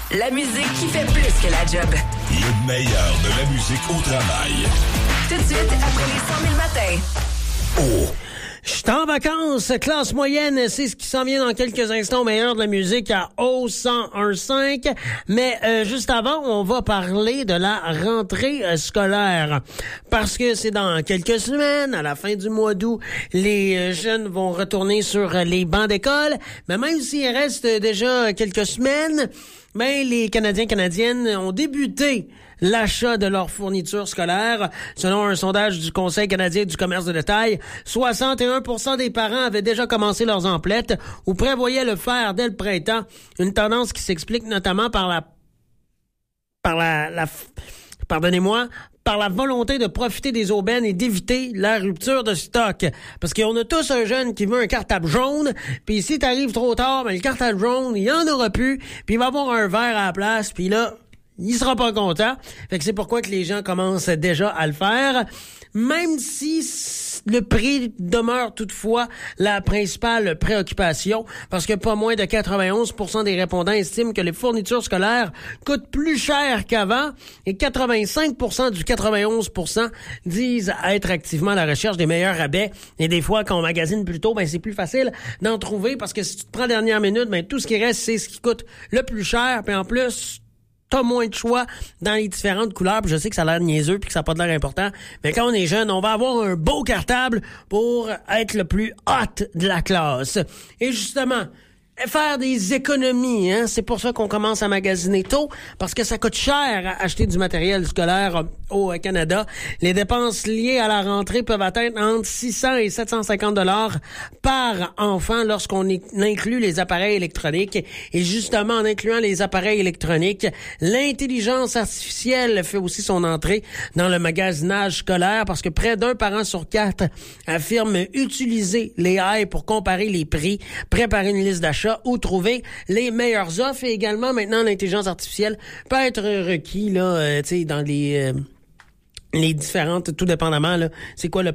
La musique qui fait plus que la job. Le meilleur de la musique au travail. Tout de suite, après les 100 000 matins. Oh! Je suis en vacances, classe moyenne, c'est ce qui s'en vient dans quelques instants, meilleur de la musique à O1015. Mais juste avant, on va parler de la rentrée scolaire. Parce que c'est dans quelques semaines, à la fin du mois d'août, les jeunes vont retourner sur les bancs d'école. Mais même s'il reste déjà quelques semaines, ben les Canadiennes ont débuté l'achat de leurs fournitures scolaires. Selon un sondage du Conseil canadien du commerce de détail, 61% des parents avaient déjà commencé leurs emplettes ou prévoyaient le faire dès le printemps. Une tendance qui s'explique notamment par la volonté de profiter des aubaines et d'éviter la rupture de stock. Parce qu'on a tous un jeune qui veut un cartable jaune, puis si t'arrives trop tard, ben le cartable jaune, il y en aura plus, puis il va avoir un vert à la place, puis là, il sera pas content. Fait que c'est pourquoi que les gens commencent déjà à le faire. Même si le prix demeure toutefois la principale préoccupation, parce que pas moins de 91% des répondants estiment que les fournitures scolaires coûtent plus cher qu'avant, et 85% du 91% disent être activement à la recherche des meilleurs rabais. Et des fois, quand on magasine plus tôt, ben c'est plus facile d'en trouver, parce que si tu te prends dernière minute, ben tout ce qui reste, c'est ce qui coûte le plus cher, puis en plus, t'as moins de choix dans les différentes couleurs. Puis je sais que ça a l'air niaiseux puis que ça n'a pas de l'air important, mais quand on est jeune, on va avoir un beau cartable pour être le plus hot de la classe. Et justement, faire des économies, hein, c'est pour ça qu'on commence à magasiner tôt, parce que ça coûte cher à acheter du matériel scolaire au Canada. Les dépenses liées à la rentrée peuvent atteindre entre 600 et 750 $ par enfant lorsqu'on inclut les appareils électroniques. Et justement, en incluant les appareils électroniques, l'intelligence artificielle fait aussi son entrée dans le magasinage scolaire, parce que près d'un parent sur 4 affirme utiliser les AI pour comparer les prix, préparer une liste d'achat ou trouver les meilleures offres. Et également, maintenant, l'intelligence artificielle peut être requis là, tu sais, dans les différentes, tout dépendamment là, c'est quoi le